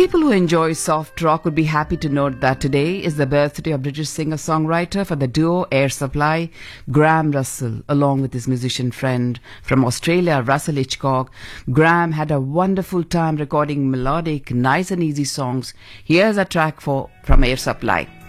People who enjoy soft rock would be happy to note that today is the birthday of British singer-songwriter for the duo Air Supply, Graham Russell, along with his musician friend from Australia, Russell Hitchcock. Graham had a wonderful time recording melodic, nice and easy songs. Here's a track from Air Supply.